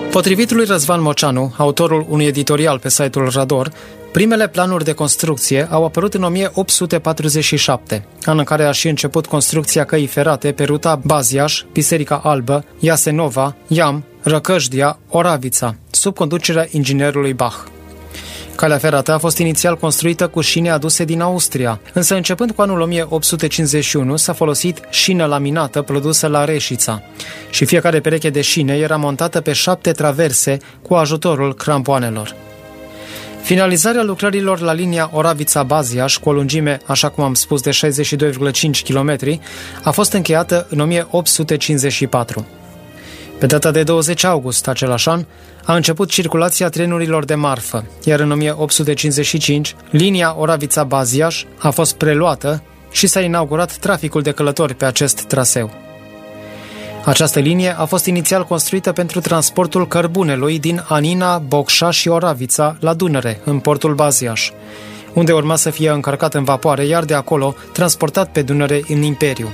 Potrivit lui Răzvan Moceanu, autorul unui editorial pe site-ul Rador, primele planuri de construcție au apărut în 1847, an în care a și început construcția căii ferate pe ruta Baziaș, Biserica Albă, Iasenova, Iam, Răcășdia, Oravița, sub conducerea inginerului Bach. Calea ferată a fost inițial construită cu șine aduse din Austria, însă începând cu anul 1851 s-a folosit șină laminată produsă la Reșița și fiecare pereche de șine era montată pe 7 traverse cu ajutorul crampoanelor. Finalizarea lucrărilor la linia Oravița-Baziaș, cu o lungime, așa cum am spus, de 62,5 km, a fost încheiată în 1854. Pe data de 20 august același an, a început circulația trenurilor de marfă, iar în 1855, linia Oravița-Baziaș a fost preluată și s-a inaugurat traficul de călători pe acest traseu. Această linie a fost inițial construită pentru transportul cărbunelui din Anina, Bocșa și Oravița la Dunăre, în portul Baziaș, unde urma să fie încărcat în vapoare, iar de acolo transportat pe Dunăre în Imperiu.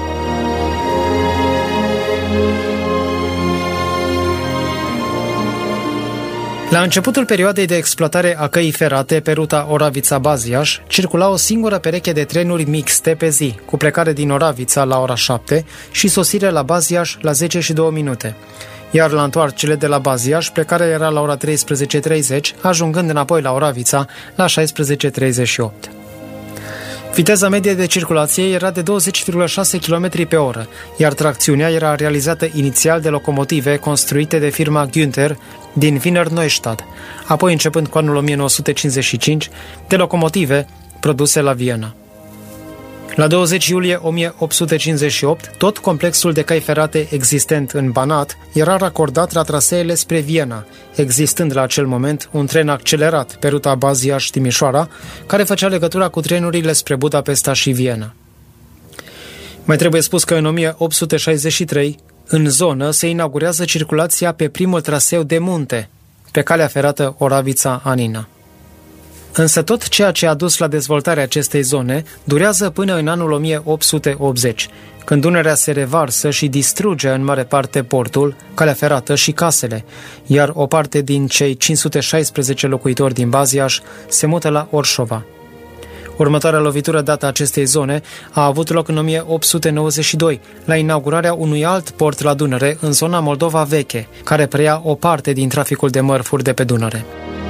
La începutul perioadei de exploatare a căii ferate pe ruta Oravița-Baziaș, circula o singură pereche de trenuri mixte pe zi, cu plecare din Oravița la ora 7 și sosire la Baziaș la 10 și 2 minute. Iar la întoarcere de la Baziaș, plecarea era la ora 13:30, ajungând înapoi la Oravița la 16:38. Viteza medie de circulație era de 20,6 km pe oră, iar tracțiunea era realizată inițial de locomotive construite de firma Günther din Wiener Neustadt, apoi începând cu anul 1955, de locomotive produse la Viena. La 20 iulie 1858, tot complexul de căi ferate existent în Banat era racordat la traseele spre Viena, existând la acel moment un tren accelerat pe ruta Baziaș-Timișoara, care făcea legătura cu trenurile spre Budapesta și Viena. Mai trebuie spus că în 1863, în zonă, se inaugurează circulația pe primul traseu de munte, pe calea ferată Oravița-Anina. Însă tot ceea ce a dus la dezvoltarea acestei zone durează până în anul 1880, când Dunărea se revarsă și distruge în mare parte portul, calea ferată și casele, iar o parte din cei 516 locuitori din Baziaș se mută la Orșova. Următoarea lovitură dată acestei zone a avut loc în 1892, la inaugurarea unui alt port la Dunăre, în zona Moldova Veche, care preia o parte din traficul de mărfuri de pe Dunăre.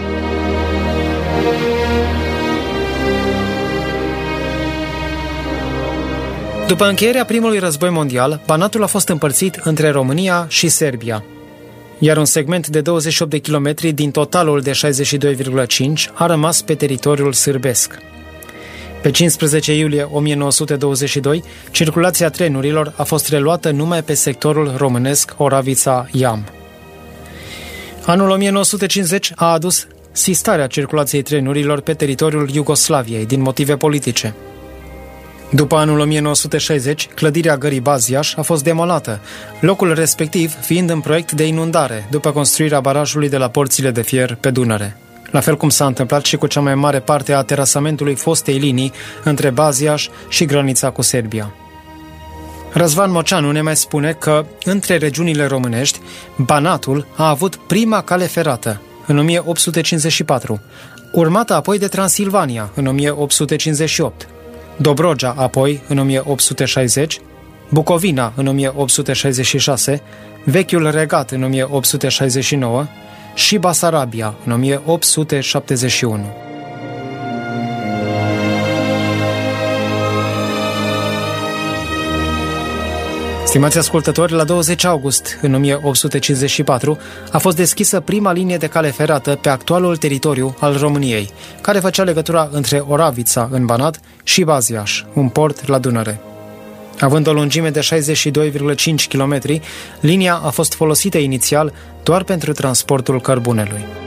După încheierea primului război mondial, Banatul a fost împărțit între România și Serbia, iar un segment de 28 de kilometri din totalul de 62,5 a rămas pe teritoriul sârbesc. Pe 15 iulie 1922, circulația trenurilor a fost reluată numai pe sectorul românesc Oravița-Iam. Anul 1950 a adus sistarea circulației trenurilor pe teritoriul Iugoslaviei din motive politice. După anul 1960, clădirea gării Baziaș a fost demolată, locul respectiv fiind în proiect de inundare, după construirea barajului de la Porțile de Fier pe Dunăre. La fel cum s-a întâmplat și cu cea mai mare parte a terasamentului fostei linii între Baziaș și granița cu Serbia. Răzvan Moceanu ne mai spune că, între regiunile românești, Banatul a avut prima cale ferată, în 1854, urmată apoi de Transilvania, în 1858, Dobrogea apoi, în 1860, Bucovina, în 1866, Vechiul Regat, în 1869 și Basarabia, în 1871. Stimați ascultători, la 20 august, în 1854, a fost deschisă prima linie de cale ferată pe actualul teritoriu al României, care făcea legătura între Oravița, în Banat, și Baziaș, un port la Dunăre. Având o lungime de 62,5 km, linia a fost folosită inițial doar pentru transportul cărbunelui.